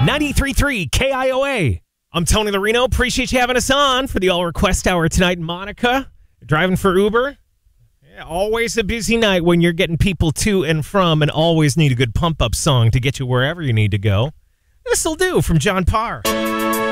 93.3 KIOA. I'm Tony Larino. Appreciate you having us on for the All Request Hour tonight. Monica, driving for Uber. Yeah, always a busy night when you're getting people to and from, and always need a good pump-up song to get you wherever you need to go. This'll do from John Parr.